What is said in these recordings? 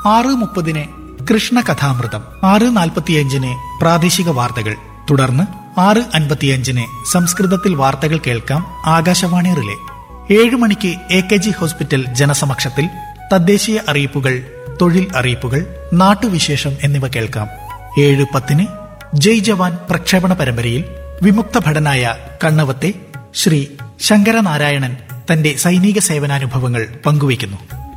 6:30 കൃഷ്ണകഥാമൃതം, 6:45 പ്രാദേശിക വാർത്തകൾ, തുടർന്ന് 6:55 സംസ്കൃതത്തിൽ വാർത്തകൾ കേൾക്കാം. ആകാശവാണി റിലേ. 7 മണിക്ക് AKG ഹോസ്പിറ്റൽ ജനസമക്ഷത്തിൽ തദ്ദേശീയ അറിയിപ്പുകൾ, തൊഴിൽ അറിയിപ്പുകൾ, നാട്ടുവിശേഷം എന്നിവ കേൾക്കാം. 7:10 ജയ് ജവാൻ പ്രക്ഷേപണ പരമ്പരയിൽ വിമുക്ത ഭടനായ കണ്ണവത്തെ ശ്രീ ശങ്കരനാരായണൻ തന്റെ സൈനിക സേവനാനുഭവങ്ങൾ പങ്കുവയ്ക്കുന്നു.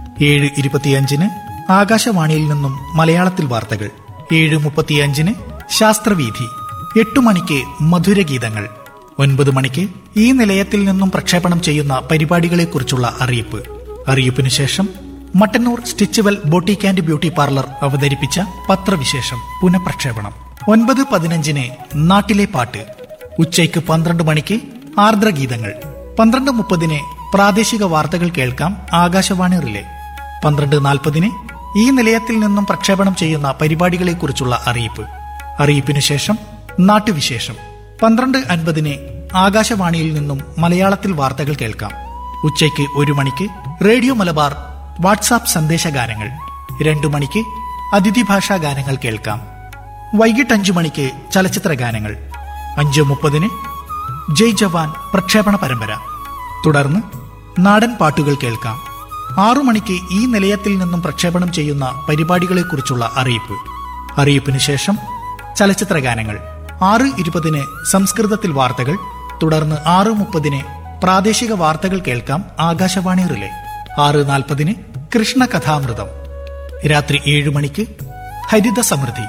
7:25 ആകാശവാണിയിൽ നിന്നും മലയാളത്തിൽ വാർത്തകൾ. 7:35 ശാസ്ത്രവീഥി. 8 മണിക്ക് മധുരഗീതങ്ങൾ. 9 മണിക്ക് ഈ നിലയത്തിൽ നിന്നും പ്രക്ഷേപണം ചെയ്യുന്ന പരിപാടികളെക്കുറിച്ചുള്ള അറിയിപ്പ്. അറിയിപ്പിനു ശേഷം Mattannur സ്റ്റിച്ചുവൽ boutique and beauty parlour അവതരിപ്പിച്ച പത്രവിശേഷം പുനഃപ്രക്ഷേപണം. 9:15 നാട്ടിലെ പാട്ട്. ഉച്ചയ്ക്ക് 12 മണിക്ക് ആർദ്രഗീതങ്ങൾ. 12:30 പ്രാദേശിക വാർത്തകൾ കേൾക്കാം. ആകാശവാണി റിലേ. 12:40 ഈ നിലയത്തിൽ നിന്നും പ്രക്ഷേപണം ചെയ്യുന്ന പരിപാടികളെക്കുറിച്ചുള്ള അറിയിപ്പ്. അറിയിപ്പിനു ശേഷം നാട്ടുവിശേഷം. 12:50 ആകാശവാണിയിൽ നിന്നും മലയാളത്തിൽ വാർത്തകൾ കേൾക്കാം. ഉച്ചയ്ക്ക് 1 മണിക്ക് റേഡിയോ മലബാർ വാട്സാപ്പ് സന്ദേശഗാനങ്ങൾ. 2 മണിക്ക് അതിഥി ഭാഷാ ഗാനങ്ങൾ കേൾക്കാം. വൈകിട്ട് 5 മണിക്ക് ചലച്ചിത്ര ഗാനങ്ങൾ. 5:30 ജയ് ജവാൻ പ്രക്ഷേപണ പരമ്പര, തുടർന്ന് നാടൻ പാട്ടുകൾ കേൾക്കാം. 6 മണിക്ക് ഈ നിലയത്തിൽ നിന്നും പ്രക്ഷേപണം ചെയ്യുന്ന പരിപാടികളെക്കുറിച്ചുള്ള അറിയിപ്പ്. അറിയിപ്പിനു ശേഷം ചലച്ചിത്ര ഗാനങ്ങൾ. 6:20 സംസ്കൃതത്തിൽ വാർത്തകൾ, തുടർന്ന് 6:30 പ്രാദേശിക വാർത്തകൾ കേൾക്കാം. ആകാശവാണി റിലേ. 6:40 കൃഷ്ണകഥാമൃതം. രാത്രി 7 മണിക്ക് ഹരിത സമൃദ്ധി.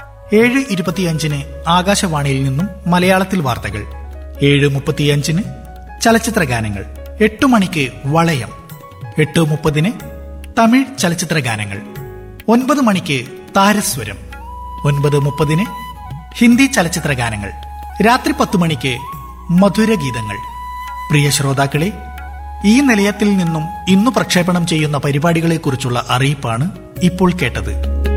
7:25 ആകാശവാണിയിൽ നിന്നും മലയാളത്തിൽ വാർത്തകൾ. 7:35 ചലച്ചിത്ര ഗാനങ്ങൾ. 8 മണിക്ക് വളയം. 8:30 തമിഴ് ചലച്ചിത്ര ഗാനങ്ങൾ. 9 മണിക്ക് താരസ്വരം. 9:30 ഹിന്ദി ചലച്ചിത്ര ഗാനങ്ങൾ. രാത്രി 10 മണിക്ക് മധുരഗീതങ്ങൾ. പ്രിയ ശ്രോതാക്കളെ, ഈ നിലയത്തിൽ നിന്നും ഇന്നു പ്രക്ഷേപണം ചെയ്യുന്ന പരിപാടികളെക്കുറിച്ചുള്ള അറിയിപ്പാണ് ഇപ്പോൾ കേട്ടത്.